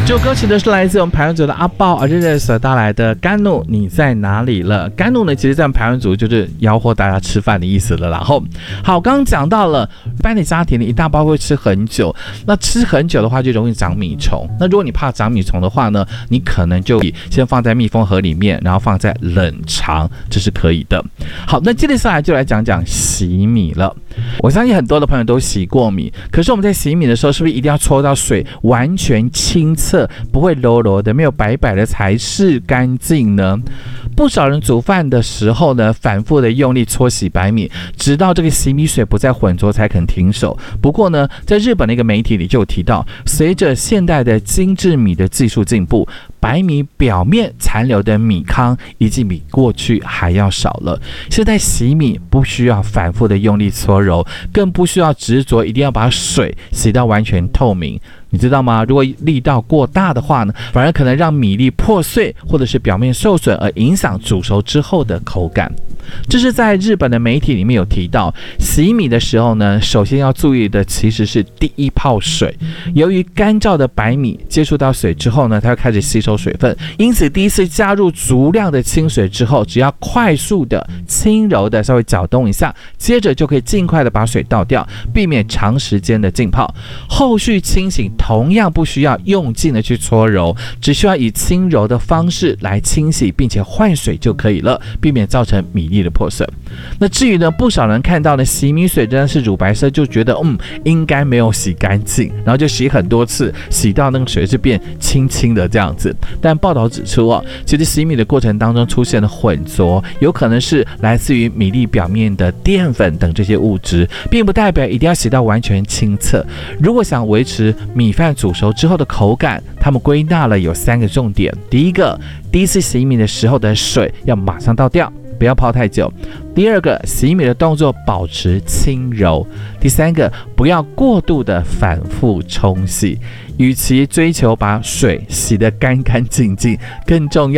这首歌曲呢是来自我们排湾族的阿豹而这所带来的甘努你在哪里了。甘努呢其实在排湾族就是吆喝大家吃饭的意思了。然后好，刚刚讲到了一般的家庭里一大包会吃很久，那吃很久的话就容易长米虫，那如果你怕长米虫的话呢，你可能就先放在密封盒里面，然后放在冷藏，这是可以的。好，那接下来就来讲讲洗米了。我相信很多的朋友都洗过米，可是我们在洗米的时候是不是一定要搓到水完全清澈，不会柔柔的没有白白的才是干净呢？不少人煮饭的时候呢，反复的用力搓洗白米，直到这个洗米水不再浑浊才肯停手。不过呢，在日本的一个媒体里就有提到，随着现代的精制米的技术进步，白米表面残留的米糠已经比过去还要少了。现在洗米不需要反复的用力搓揉，更不需要执着一定要把水洗到完全透明。你知道吗？如果力道过大的话呢，反而可能让米粒破碎，或者是表面受损，而影响煮熟之后的口感。这是在日本的媒体里面有提到，洗米的时候呢，首先要注意的其实是第一泡水。由于干燥的白米接触到水之后呢，它会开始吸收水分，因此第一次加入足量的清水之后，只要快速的、轻柔的稍微搅动一下，接着就可以尽快的把水倒掉，避免长时间的浸泡。后续清洗同样不需要用劲的去搓揉，只需要以轻柔的方式来清洗，并且换水就可以了，避免造成米粒的破损。那至于呢，不少人看到呢洗米水真的是乳白色，就觉得应该没有洗干净，然后就洗很多次，洗到那个水是变清清的这样子。但报道指出其实洗米的过程当中出现了混浊，有可能是来自于米粒表面的淀粉等这些物质，并不代表一定要洗到完全清澈。如果想维持米饭煮熟之后的口感，他们归纳了有3个重点。第一个，第一次洗米的时候的水要马上倒掉，不要泡太久。第二个，洗米的动作保持轻柔。第三个，不要过度的反复冲洗。与其追求把水洗得干干净净，更重要